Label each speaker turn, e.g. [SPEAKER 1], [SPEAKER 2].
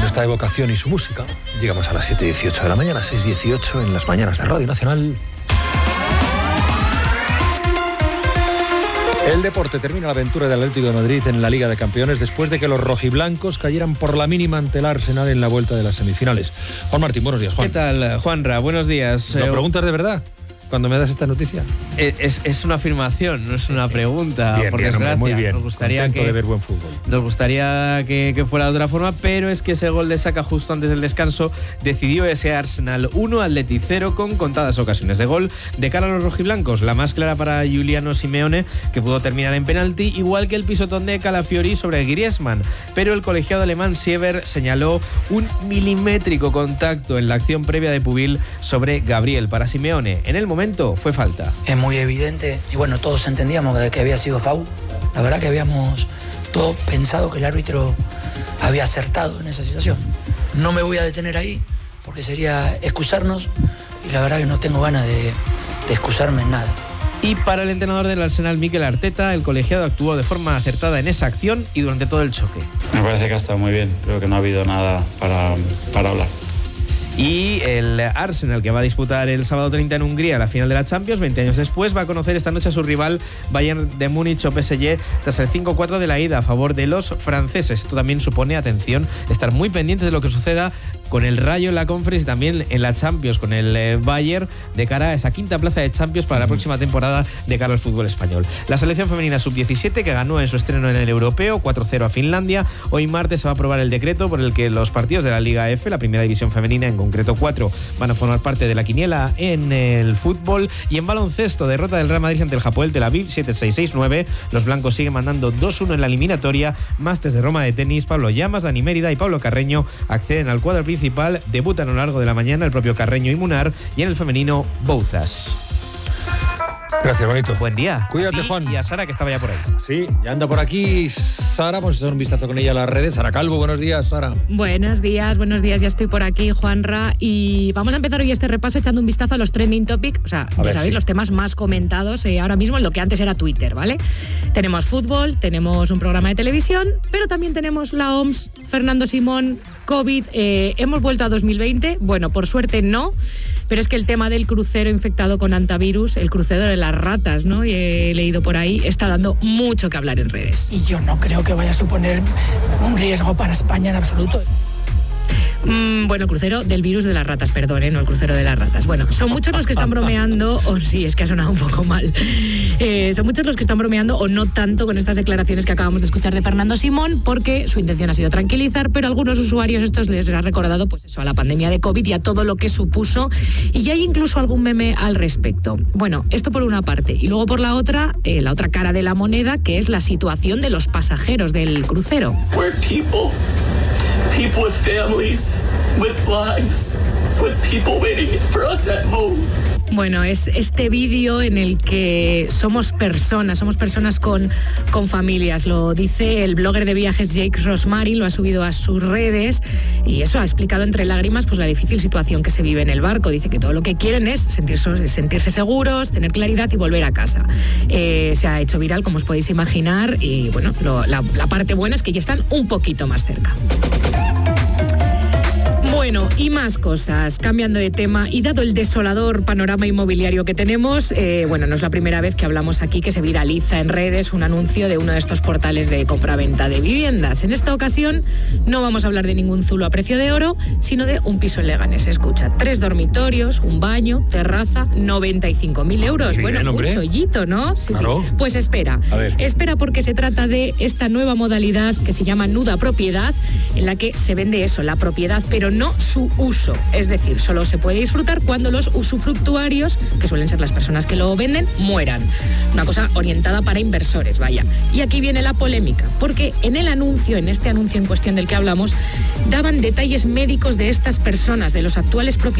[SPEAKER 1] esta evocación y su música, llegamos a las 7:18 de la mañana, 6:18 en las mañanas de Radio Nacional. El deporte termina la aventura del Atlético de Madrid en la Liga de Campeones después de que los rojiblancos cayeran por la mínima ante el Arsenal en la vuelta de las semifinales. Juan Martín, buenos días, Juan.
[SPEAKER 2] ¿Qué tal, Juanra? Buenos días.
[SPEAKER 1] ¿Lo preguntas de verdad cuando me das esta noticia?
[SPEAKER 2] Es una afirmación, no es una pregunta.
[SPEAKER 1] Bien,
[SPEAKER 2] por
[SPEAKER 1] bien,
[SPEAKER 2] desgracia.
[SPEAKER 1] muy bien.
[SPEAKER 2] Nos gustaría
[SPEAKER 1] de ver buen fútbol.
[SPEAKER 2] Nos gustaría que fuera de otra forma, pero es que ese gol de Saka justo antes del descanso decidió ese Arsenal 1, Atleti 0 con contadas ocasiones de gol de cara a los rojiblancos. La más clara para Giuliano Simeone, que pudo terminar en penalti, igual que el pisotón de Calafiori sobre Griezmann. Pero el colegiado alemán Sieber señaló un milimétrico contacto en la acción previa de Pubil sobre Gabriel. Para Simeone, en el momento fue falta.
[SPEAKER 3] Es muy evidente y bueno, todos entendíamos de que había sido foul. La verdad que habíamos todos pensado que el árbitro había acertado en esa situación. No me voy a detener ahí porque sería excusarnos y la verdad que no tengo ganas de excusarme en nada.
[SPEAKER 2] Y para el entrenador del Arsenal, Mikel Arteta, el colegiado actuó de forma acertada en esa acción y durante todo el choque.
[SPEAKER 4] Me parece que ha estado muy bien, creo que no ha habido nada para hablar.
[SPEAKER 2] Y el Arsenal, que va a disputar el sábado 30 en Hungría la final de la Champions, 20 años después, va a conocer esta noche a su rival Bayern de Múnich o PSG tras el 5-4 de la ida a favor de los franceses. Esto también supone, atención, estar muy pendientes de lo que suceda con el Rayo en la Conference y también en la Champions, con el Bayern, de cara a esa quinta plaza de Champions para la próxima temporada de cara al fútbol español. La selección femenina sub-17, que ganó en su estreno en el Europeo 4-0 a Finlandia, hoy martes se va a aprobar el decreto por el que los partidos de la Liga F, la primera división femenina, en concreto 4, van a formar parte de la quiniela en el fútbol. Y en baloncesto, derrota del Real Madrid ante el Hapoel Tel Aviv 7-6-6-9. Los blancos siguen mandando 2-1 en la eliminatoria. Masters de Roma de tenis, Pablo Llamas, Dani Mérida y Pablo Carreño acceden al cuadro principal. Debutan a lo largo de la mañana el propio Carreño y Munar, y en el femenino Bouzas.
[SPEAKER 1] Gracias, bonito.
[SPEAKER 2] Buen día.
[SPEAKER 1] Cuídate, Juan.
[SPEAKER 2] Y a Sara, que estaba ya por ahí.
[SPEAKER 1] Sí, ya anda por aquí Sara. Vamos a echar un vistazo con ella a las redes. Sara Calvo, buenos días, Sara.
[SPEAKER 5] Buenos días, ya estoy por aquí, Juanra. Y vamos a empezar hoy este repaso echando un vistazo a los trending topics. O sea, ya sabéis, los temas más comentados ahora mismo en lo que antes era Twitter, ¿vale? Tenemos fútbol, tenemos un programa de televisión, pero también tenemos la OMS, Fernando Simón, COVID. ¿Hemos vuelto a 2020? Bueno, por suerte no. Pero es que el tema del crucero infectado con antivirus, el crucero de las ratas, ¿no? Y he leído por ahí, está dando mucho que hablar en redes.
[SPEAKER 6] Y yo no creo que vaya a suponer un riesgo para España en absoluto.
[SPEAKER 5] Bueno, el crucero del virus de las ratas, perdón, no el crucero de las ratas. Bueno, son muchos los que están bromeando, o sí, es que ha sonado un poco mal. Son muchos los que están bromeando, o no tanto, con estas declaraciones que acabamos de escuchar de Fernando Simón, porque su intención ha sido tranquilizar, pero a algunos usuarios estos les ha recordado, pues eso, a la pandemia de COVID y a todo lo que supuso, y ya hay incluso algún meme al respecto. Bueno, esto por una parte, y luego por la otra cara de la moneda, que es la situación de los pasajeros del crucero.
[SPEAKER 7] We're people with families, with lives, with people waiting for us at home.
[SPEAKER 5] Bueno, es este vídeo en el que somos personas con familias. Lo dice el blogger de viajes Jake Rosmarin, lo ha subido a sus redes y eso ha explicado entre lágrimas pues la difícil situación que se vive en el barco. Dice que todo lo que quieren es sentirse seguros, tener claridad y volver a casa. Se ha hecho viral, como os podéis imaginar, y bueno, la parte buena es que ya están un poquito más cerca. Bueno, y más cosas, cambiando de tema, y dado el desolador panorama inmobiliario que tenemos, no es la primera vez que hablamos aquí que se viraliza en redes un anuncio de uno de estos portales de compraventa de viviendas. En esta ocasión no vamos a hablar de ningún zulo a precio de oro, sino de un piso en Leganés. Escucha, 3 dormitorios, un baño, terraza, 95.000 euros.
[SPEAKER 1] Sí,
[SPEAKER 5] bueno, un chollito, ¿no? Sí,
[SPEAKER 1] claro.
[SPEAKER 5] Sí. Pues espera porque se trata de esta nueva modalidad que se llama nuda propiedad, en la que se vende eso, la propiedad, pero no su uso. Es decir, solo se puede disfrutar cuando los usufructuarios, que suelen ser las personas que lo venden, mueran. Una cosa orientada para inversores, vaya. Y aquí viene la polémica, porque en este anuncio en cuestión del que hablamos, daban detalles médicos de estas personas, de los actuales propietarios